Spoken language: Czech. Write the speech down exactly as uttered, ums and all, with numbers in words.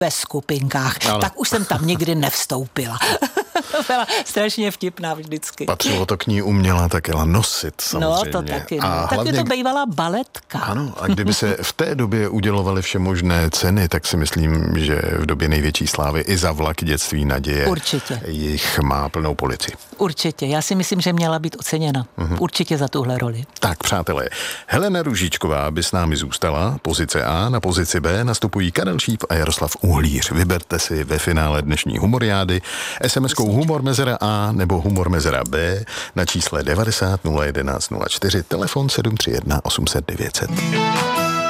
ve skupinkách, ano. tak už jsem tam nikdy nevstoupila. Byla strašně vtipná vždycky. Patřilo to k ní, uměla takela nosit samozřejmě. No to taky. No. A Taky hlavně, to bývala baletka. ano, a kdyby se v té době udělovaly všemožné ceny, tak si myslím, že v době největší slávy i za Vlak dětství naděje Určitě. jich má plnou polici. Určitě. Já si myslím, že měla být oceněna. Mm-hmm. Určitě za tuhle roli. Tak, přátelé, Helena Růžičková by s námi zůstala. Pozice A, na pozici B nastupují Karel Šíp a Jaroslav Uhlíř. Vyberte si ve finále dnešní humoriády es em eskou humor mezera A nebo humor mezera B na čísle devadesát nula jedenáct nula čtyři, telefon sedm tři jedna osm set devět set.